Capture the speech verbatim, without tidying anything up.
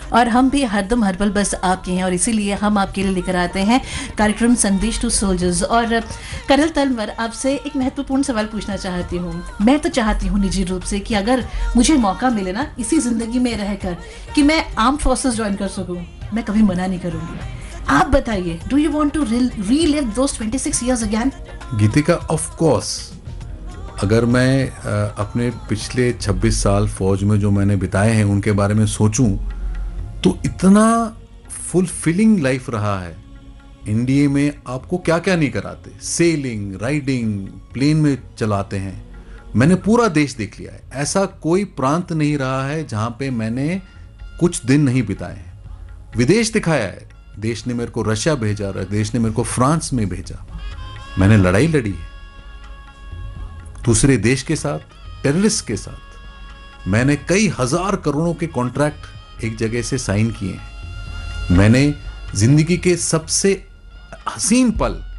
और हम भी हरदम हर पल बस आपके हैं, और इसीलिए हम आपके लिए लेकर आते हैं कार्यक्रम संदेश टू सोल्जर्स। और कर्नल तलवर, आपसे एक महत्वपूर्ण सवाल पूछना चाहती हूँ। मैं तो चाहती हूँ निजी रूप से कि अगर मुझे मौका मिले ना इसी जिंदगी में रहकर कि मैं आर्म्ड फोर्सेस ज्वाइन कर सकूँ, मैं कभी मना नहीं करूँगी। आप बताइए, do you want to relive those twenty six years again? Geetika, of course. अगर मैं आ, अपने पिछले छब्बीस साल फौज में जो मैंने बिताए हैं उनके बारे में सोचूं तो इतना फुलफिलिंग लाइफ रहा है। इंडिया में आपको क्या क्या नहीं कराते, सेलिंग, राइडिंग, प्लेन में चलाते हैं। मैंने पूरा देश देख लिया है। ऐसा कोई प्रांत नहीं रहा है जहां पे मैंने कुछ दिन नहीं बिताए हैं। विदेश दिखाया है, देश ने मेरे को रशिया भेजा, देश ने मेरे को फ्रांस में भेजा। मैंने लड़ाई लड़ी है दूसरे देश के साथ, टेररिस्ट के साथ। मैंने कई हजार करोड़ों के कॉन्ट्रैक्ट एक जगह से साइन किए हैं। मैंने जिंदगी के सबसे हसीन पल